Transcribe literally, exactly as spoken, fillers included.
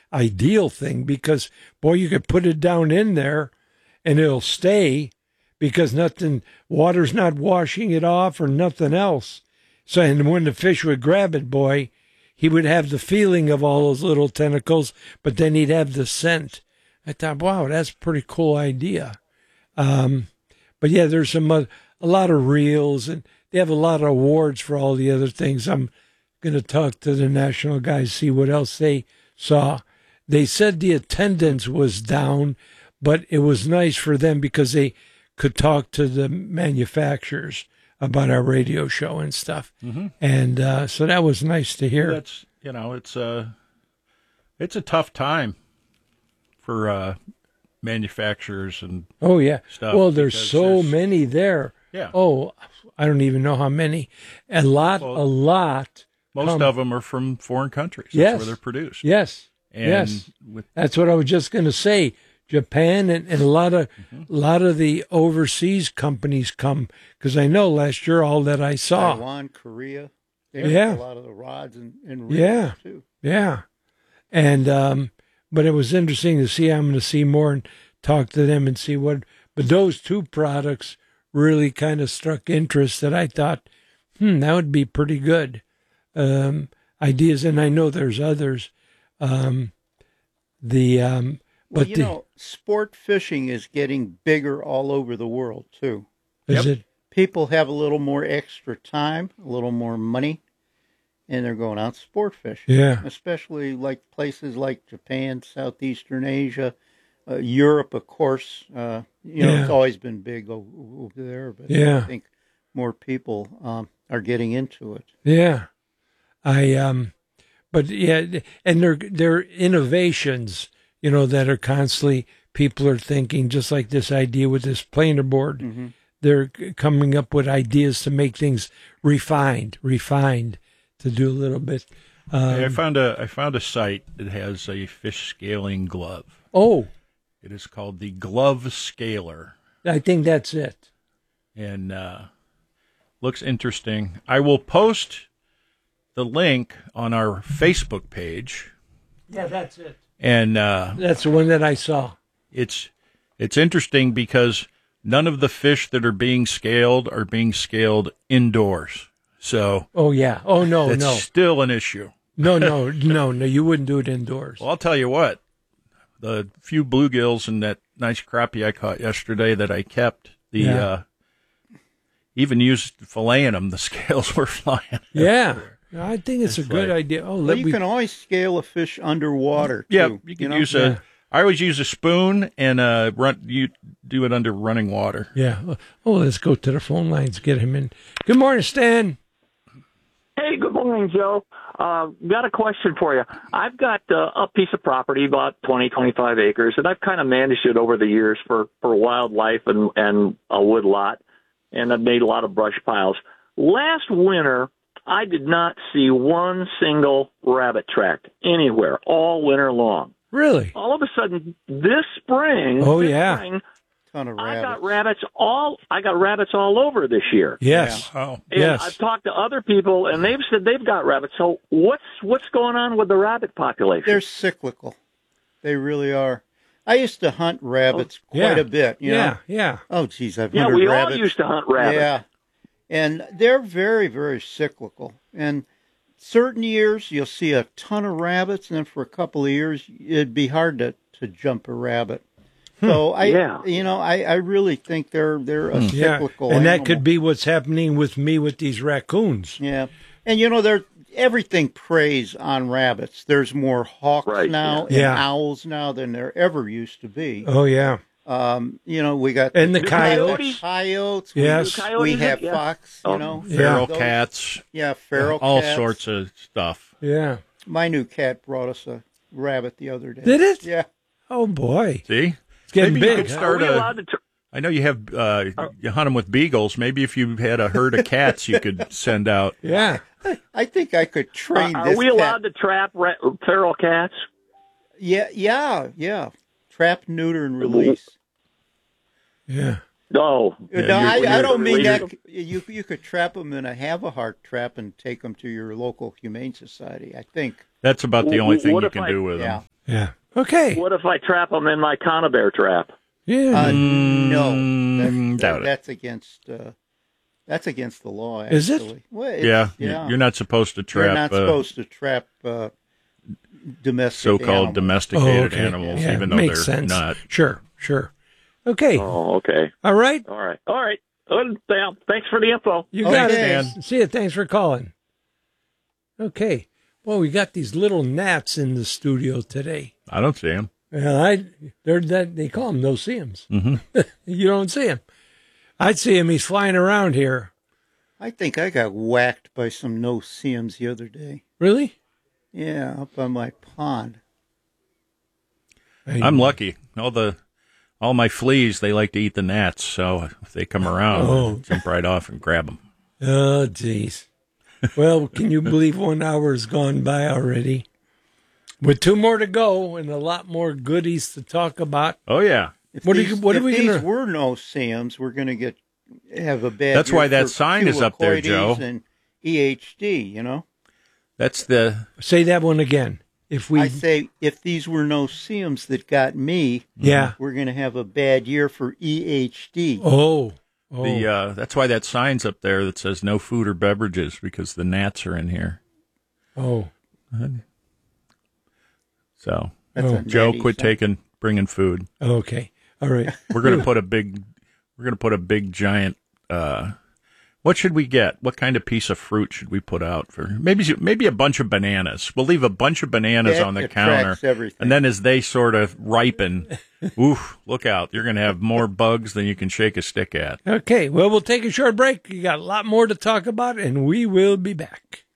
ideal thing because, boy, you could put it down in there and it'll stay because nothing, water's not washing it off or nothing else. So, and when the fish would grab it, boy, he would have the feeling of all those little tentacles, but then he'd have the scent. I thought, wow, that's a pretty cool idea. Um, but yeah, there's some uh, a lot of reels, and they have a lot of awards for all the other things. I'm going to talk to the national guys, see what else they saw. They said the attendance was down, but it was nice for them because they could talk to the manufacturers about our radio show and stuff. Mm-hmm. And uh, so that was nice to hear. That's, you know, it's a, it's a tough time for uh, manufacturers and oh, yeah. stuff. Well, there's so there's, many there. Yeah. Oh, I don't even know how many. A lot, well, a lot. Most come. of them are from foreign countries. That's yes. where they're produced. Yes. And yes. With, That's what I was just going to say. Japan and, and a lot of mm-hmm. a lot of the overseas companies come because I know last year all that I saw. Taiwan, Korea, they yeah, a lot of the rods and, and reels yeah, too. Yeah, and um, but it was interesting to see. I'm going to see more and talk to them and see what. But those two products really kind of struck interest that I thought, hmm, that would be pretty good um, ideas. And I know there's others. Um, the um, Well, but you the, know, sport fishing is getting bigger all over the world, too. Is yep. it? People have a little more extra time, a little more money, and they're going out sport fishing. Yeah. Especially like places like Japan, Southeastern Asia, uh, Europe, of course. Uh, you know, yeah. it's always been big over, over there, but yeah. I think more people um, are getting into it. Yeah. I, um, but yeah, and they're, they're innovations, you know, that are constantly, people are thinking, just like this idea with this planer board. Mm-hmm. They're coming up with ideas to make things refined, refined, to do a little bit. Um, I found a I found a site that has a fish scaling glove. Oh. It is called the Glove Scaler. I think that's it. And uh, looks interesting. I will post the link on our Facebook page. Yeah, that's it. And uh, that's the one that I saw. It's it's interesting because none of the fish that are being scaled are being scaled indoors. So oh yeah, oh no, it's no, still an issue. no, no, no, no. You wouldn't do it indoors. Well, I'll tell you what. The few bluegills and that nice crappie I caught yesterday that I kept, the yeah. uh, even used filleting them. The scales were flying. Yeah. Everywhere. I think it's, it's a good like, idea. Oh, well, let you me... can always scale a fish underwater, too. Yeah, you can you know? use a. Yeah. I always use a spoon and uh, run. You do it under running water. Yeah. Oh, let's go to the phone lines. Get him in. Good morning, Stan. Hey, good morning, Joe. Uh, got a question for you. I've got uh, a piece of property, about twenty, twenty-five acres, and I've kind of managed it over the years for, for wildlife and, and a wood lot, and I've made a lot of brush piles. Last winter, I did not see one single rabbit track anywhere all winter long. Really? All of a sudden, this spring, oh this yeah, spring, ton of I rabbits. got rabbits all. I got rabbits all over this year. Yes. Yeah. Oh. And yes. I've talked to other people, and they've said they've got rabbits. So what's what's going on with the rabbit population? They're cyclical. They really are. I used to hunt rabbits oh, quite yeah. a bit. You yeah, know? yeah. Oh, geez, I've yeah, hunted we rabbits. all used to hunt rabbits. Yeah, and they're very, very cyclical. And certain years you'll see a ton of rabbits, and then for a couple of years it'd be hard to, to jump a rabbit. So I, yeah. you know, I, I really think they're they're a yeah. cyclical and that animal. could be what's happening with me with these raccoons. Yeah, and you know, there everything preys on rabbits. There's more hawks right. now and yeah. owls now than there ever used to be. Oh yeah. Um, you know, we got and the, the coyotes. Coyotes. Yes, we, coyotes, we have yeah. fox. You oh. know, feral those, cats. Yeah, feral all cats. sorts of stuff. Yeah. My new cat brought us a rabbit the other day. Did it? Yeah. Oh boy. See, it's getting Maybe big. You could start Are we a, allowed to? Tr- I know you have uh, you hunt them with beagles. Maybe if you had a herd of cats, you could send out. Yeah. I think I could train uh, this Are we cat. allowed to trap ra- feral cats? Yeah, yeah, yeah. Trap, neuter, and release. Yeah. No. no, Yeah, I, you're- I don't mean you're- that. You you could trap them in a have-a-heart trap and take them to your local humane society. I think. That's about the Well, only thing what you if can I- do with Yeah. them. Yeah. Okay. What if I trap them in my conibear trap? Yeah. Uh, no, Mm, that's, doubt it. that's against uh, that's against the law. Is it? Actually. Well, it's- Yeah, yeah. you're not supposed to trap You're not uh, supposed to trap uh, domestic so-called animals. domesticated Oh, okay. animals, Yeah, even though makes they're sense. not. Sure. Sure. Okay. Oh, okay. All right. All right. All right. Well, yeah, thanks for the info. You got Okay. it. Dan. See you. Thanks for calling. Okay. Well, we got these little gnats in the studio today. I don't see them. Well, I they're that they call them no-see-ums. Mm-hmm. You don't see him. I'd see him. He's flying around here. I think I got whacked by some no-see-ums the other day. Really? Yeah, up on my pond. I- I'm lucky. All the all my fleas, they like to eat the gnats, so if they come around, Oh. I'll jump right off and grab them. Oh, jeez. Well, can you believe one hour has gone by already? With two more to go and a lot more goodies to talk about. Oh yeah, If What are these, you- what are if we these gonna- were no-see-ums, we're going to get have a bad. That's year why that for sign is up there, Culicoides Joe. And E H D, you know. that's the Say that one again. If we, I say if these were no-see-ums that got me, yeah. we're going to have a bad year for E H D. Oh, oh. the uh, that's why that sign's up there that says no food or beverages because the gnats are in here. oh. So That's Oh. a Joe, natty quit sign. taking bringing food. Okay. All right. We're gonna put a big, we're gonna put a big giant. Uh, what should we get? What kind of piece of fruit should we put out for? Maybe maybe a bunch of bananas. We'll leave a bunch of bananas That on the attracts counter, everything. and then as they sort of ripen, oof! Look out! You're gonna have more bugs than you can shake a stick at. Okay. Well, we'll take a short break. You got a lot more to talk about, and we will be back.